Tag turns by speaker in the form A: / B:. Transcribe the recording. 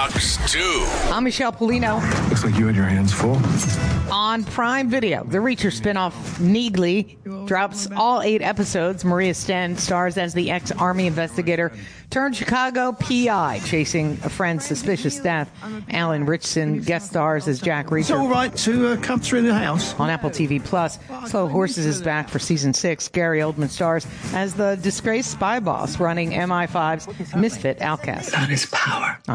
A: Fox 2.
B: I'm Michelle Polino.
C: Looks like you had your hands full.
B: On Prime Video, the Reacher spinoff Needly drops all 8 episodes. Maria Sten stars as the ex-Army investigator turned Chicago PI chasing a friend's suspicious death. Alan Ritchson guest stars as Jack Reacher.
D: It's all right to come through the house.
B: On Apple TV Plus, Slow Horses is back for season 6. Gary Oldman stars as the disgraced spy boss running MI5's misfit outcast.
D: That is power.